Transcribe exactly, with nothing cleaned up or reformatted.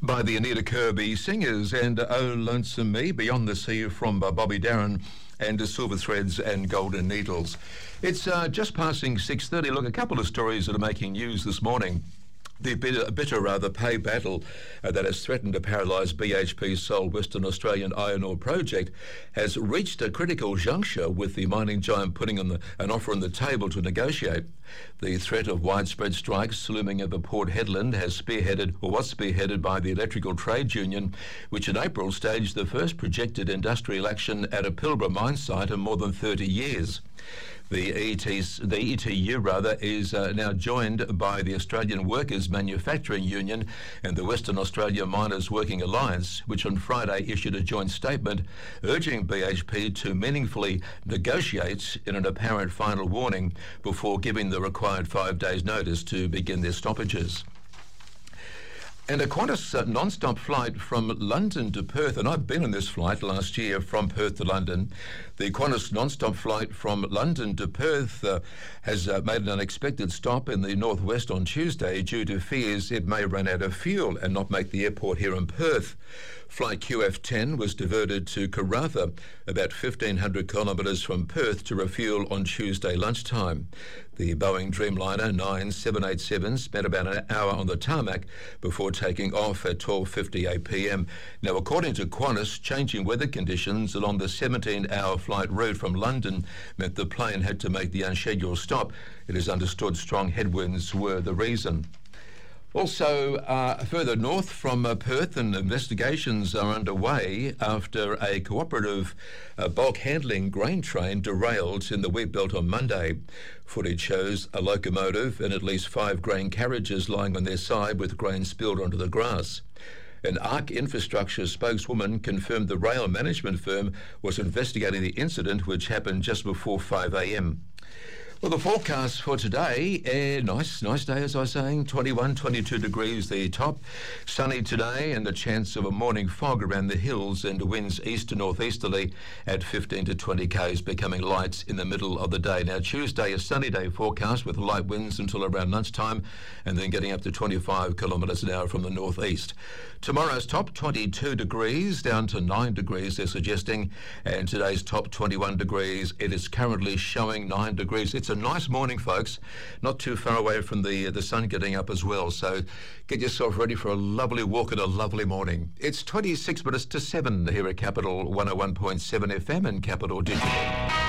by the Anita Kirby Singers and uh, Oh Lonesome Me, Beyond the Sea from uh, Bobby Darin and uh, Silver Threads and Golden Needles. It's uh, just passing six thirty. Look, a couple of stories that are making news this morning. The bitter, bitter rather, pay battle uh, that has threatened to paralyse B H P's sole Western Australian iron ore project has reached a critical juncture, with the mining giant putting on the, an offer on the table to negotiate. The threat of widespread strikes looming over Port Hedland has spearheaded, or was spearheaded by the Electrical Trades Union, which in April staged the first projected industrial action at a Pilbara mine site in more than thirty years. The E T, the E T U rather is uh, now joined by the Australian Workers Manufacturing Union and the Western Australia Miners Working Alliance, which on Friday issued a joint statement urging B H P to meaningfully negotiate in an apparent final warning before giving the required five days notice to begin their stoppages. And a Qantas uh, non-stop flight from London to Perth, and I've been on this flight last year from Perth to London. The Qantas non-stop flight from London to Perth uh, has uh, made an unexpected stop in the northwest on Tuesday due to fears it may run out of fuel and not make the airport here in Perth. Flight Q F ten was diverted to Karratha, about fifteen hundred kilometres from Perth, to refuel on Tuesday lunchtime. The Boeing Dreamliner nine seven eight seven spent about an hour on the tarmac before taking off at twelve fifty-eight p m. Now, according to Qantas, changing weather conditions along the seventeen-hour flight route from London meant the plane had to make the unscheduled stop. It is understood strong headwinds were the reason. Also, uh, further north from uh, Perth, and investigations are underway after a cooperative uh, bulk handling grain train derailed in the wheat belt on Monday. Footage shows a locomotive and at least five grain carriages lying on their side with grain spilled onto the grass. An ARC Infrastructure spokeswoman confirmed the rail management firm was investigating the incident, which happened just before five a m. Well, the forecast for today, eh, nice, nice day as I was saying, twenty-one, twenty-two degrees the top, sunny today, and the chance of a morning fog around the hills and winds east to northeasterly at fifteen to twenty k's, becoming light in the middle of the day. Now, Tuesday, a sunny day forecast with light winds until around lunchtime, and then getting up to twenty-five kilometres an hour from the northeast. Tomorrow's top, twenty-two degrees, down to nine degrees, they're suggesting, and today's top, twenty-one degrees. It is currently showing nine degrees. It's a nice morning, folks, not too far away from the the sun getting up as well, so get yourself ready for a lovely walk and a lovely morning. It's twenty-six minutes to seven here at Capital one oh one point seven F M and Capital Digital.